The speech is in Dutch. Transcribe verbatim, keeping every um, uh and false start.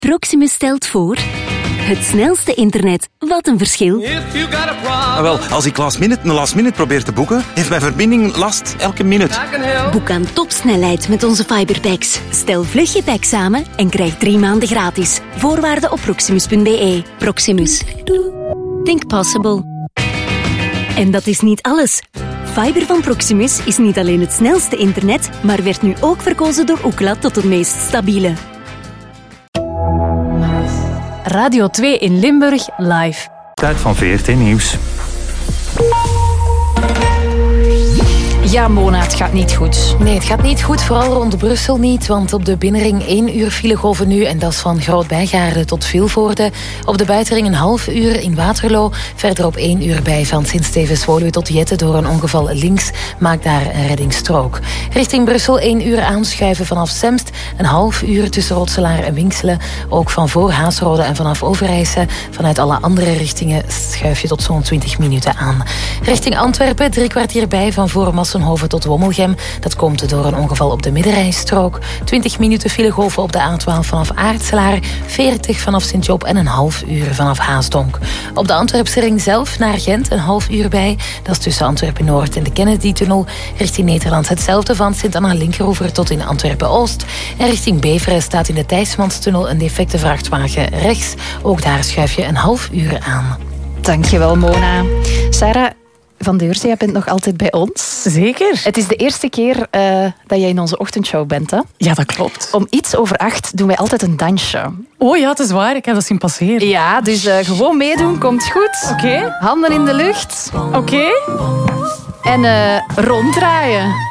Proximus stelt voor... Het snelste internet. Wat een verschil. Ah, wel, als ik last minute een last minute probeer te boeken, heeft mijn verbinding last elke minuut. Boek aan topsnelheid met onze fiberpacks. Stel vlug je pack samen en krijg drie maanden gratis. Voorwaarden op proximus punt b e. Proximus. Think possible. En dat is niet alles. Fiber van Proximus is niet alleen het snelste internet, maar werd nu ook verkozen door Ookla tot het meest stabiele. Radio twee in Limburg live. Tijd van V R T Nieuws. Ja, Mona, het gaat niet goed. Nee, het gaat niet goed, vooral rond Brussel niet. Want op de binnenring één uur filegolven nu. En dat is van Groot-Bijgaarde tot Vilvoorde. Op de buitenring een half uur in Waterloo. Verder op één uur bij van Sint-Stevens-Woluwe tot Jette. Door een ongeval links maakt daar een reddingsstrook. Richting Brussel één uur aanschuiven vanaf Semst. Een half uur tussen Rotselaar en Winkselen. Ook van voor Haasrode en vanaf Overijse. Vanuit alle andere richtingen schuif je tot zo'n twintig minuten aan. Richting Antwerpen drie kwartier bij van voor Massenhoven tot Wommelgem. Dat komt door een ongeval op de middenrijstrook. twintig minuten filegolven op de A twaalf vanaf Aartselaar. veertig vanaf Sint-Job en een half uur vanaf Haasdonk. Op de Antwerpse ring zelf naar Gent een half uur bij. Dat is tussen Antwerpen-Noord en de Kennedy-tunnel. Richting Nederland hetzelfde van Sint-Anna-Linkeroever tot in Antwerpen-Oost. En richting Beveren staat in de Thijsmanstunnel een defecte vrachtwagen rechts. Ook daar schuif je een half uur aan. Dankjewel, Mona. Sarah van Deursee, jij bent nog altijd bij ons. Zeker. Het is de eerste keer uh, dat jij in onze ochtendshow bent, hè? Ja, dat klopt. Om iets over acht doen wij altijd een dansje. Oh ja, het is waar. Ik heb dat zien passeren. Ja, dus uh, gewoon meedoen, komt goed. Oké. Okay. Handen in de lucht. Oké. Okay. En uh, ronddraaien.